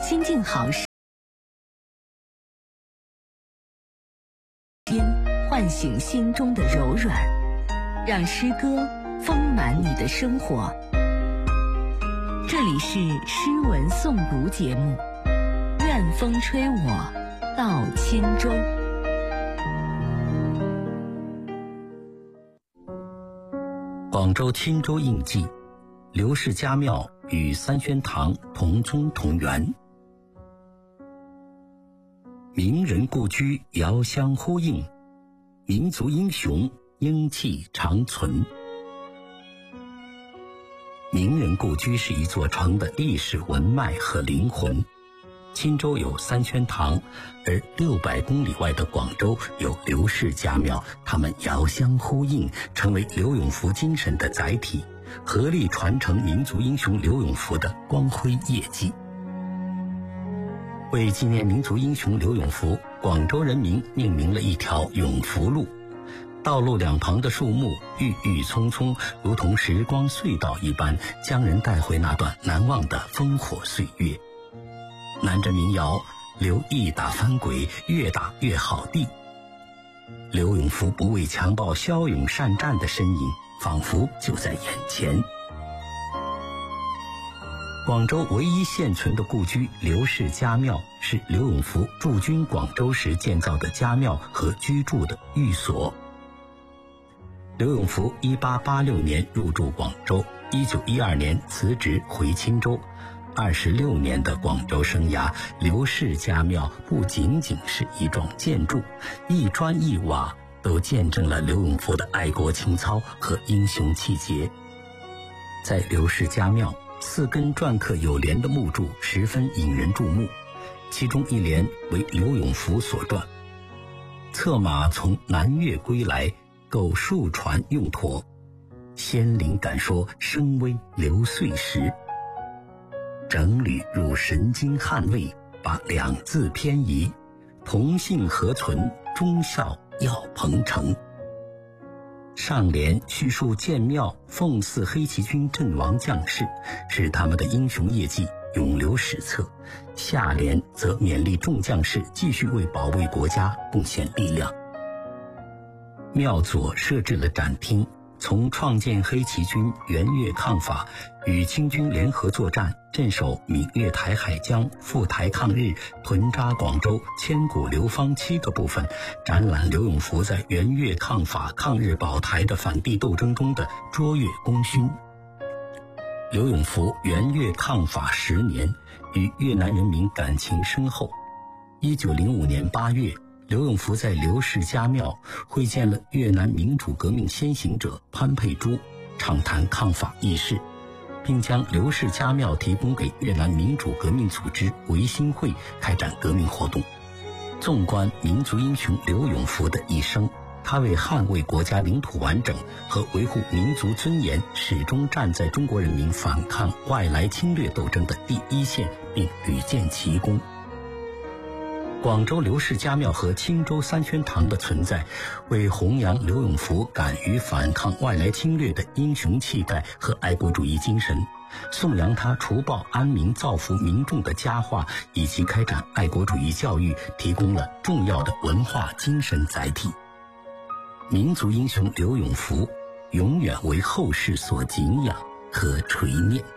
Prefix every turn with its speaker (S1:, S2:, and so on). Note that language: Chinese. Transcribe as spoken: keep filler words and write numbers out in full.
S1: 心境好时，唤醒心中的柔软，让诗歌丰满你的生活。这里是诗文诵读节目，愿风吹我到钦州。
S2: 广州钦州印记，刘氏家庙与三宣堂同宗同源，名人故居遥相呼应，民族英雄英气长存。名人故居是一座城的历史文脉和灵魂。钦州有三宣堂，而六百公里外的广州有刘氏家庙，他们遥相呼应，成为刘永福精神的载体，合力传承民族英雄刘永福的光辉业绩。为纪念民族英雄刘永福，广州人民命名了一条永福路。道路两旁的树木郁郁葱葱，如同时光隧道一般，将人带回那段难忘的烽火岁月。南着民谣，刘一打翻鬼，越打越好地。刘永福不畏强暴、骁勇善战的身影，仿佛就在眼前。广州唯一现存的故居刘氏家庙，是刘永福驻军广州时建造的家庙和居住的寓所。刘永福一八八六年入驻广州，一九一二年辞职回钦州。二十六年的广州生涯，刘氏家庙不仅仅是一幢建筑，一砖一瓦都见证了刘永福的爱国情操和英雄气节。在刘氏家庙，四根篆刻有联的木柱十分引人注目，其中一联为刘永福所撰：策马从南越归来，构数船用驼，仙灵敢说声威刘岁时。整理入神经捍卫，把两字偏移，同姓何存，忠孝要彭城。上联叙述建庙奉祀黑旗军阵亡将士，使他们的英雄业绩永留史册，下联则勉励众将士继续为保卫国家贡献力量。庙左设置了展厅，从创建黑旗军、援越抗法、与清军联合作战、镇守闽粤台海疆、赴台抗日、屯扎广州、千古流芳七个部分，展览刘永福在援越抗法、抗日保台的反帝斗争中的卓越功勋。刘永福援越抗法十年，与越南人民感情深厚。一九零五年八月，刘永福在刘氏家庙会见了越南民主革命先行者潘佩珠，畅谈抗法轶事，并将刘氏家庙提供给越南民主革命组织维新会开展革命活动。纵观民族英雄刘永福的一生，他为捍卫国家领土完整和维护民族尊严，始终站在中国人民反抗外来侵略斗争的第一线，并屡建奇功。广州刘氏家庙和钦州三宣堂的存在，为弘扬刘永福敢于反抗外来侵略的英雄气概和爱国主义精神，颂扬他除暴安民、造福民众的佳话，以及开展爱国主义教育提供了重要的文化精神载体。民族英雄刘永福永远为后世所敬仰和垂念。